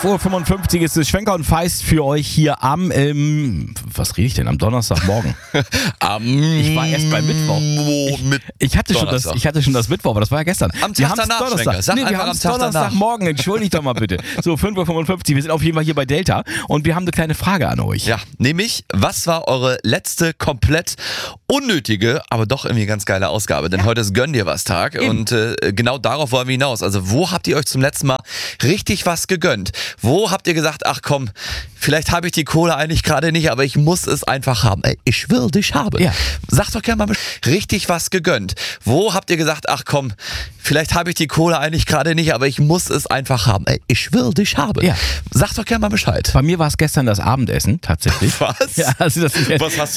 5:55 Uhr ist es Schwenker und Feist für euch hier am, was rede ich denn, am Donnerstagmorgen? Ich war erst bei Mittwoch. Ich hatte schon das Mittwoch, aber das war ja gestern. Am Tag danach, Schwenker. Sag wir einfach haben am Tag Donnerstagmorgen, entschuldigt doch mal bitte. So, 5:55 Uhr, wir sind auf jeden Fall hier bei Delta und wir haben eine kleine Frage an euch. Ja, nämlich, was war eure letzte komplett unnötige, aber doch irgendwie ganz geile Ausgabe? Denn heute ist Gönn dir was Tag und genau darauf wollen wir hinaus. Also wo habt ihr euch zum letzten Mal richtig was gegönnt? Wo habt ihr gesagt, ach komm, vielleicht habe ich die Kohle eigentlich gerade nicht, aber ich muss es einfach haben. Ey, ich will dich haben. Ja. Sagt doch gerne mal richtig was gegönnt. Wo habt ihr gesagt, ach komm, vielleicht habe ich die Kohle eigentlich gerade nicht, aber ich muss es einfach haben. Ey, ich will dich haben. Ja. Sagt doch gerne mal Bescheid. Bei mir war es gestern das Abendessen, tatsächlich. Was? Ja, also das ist Was hast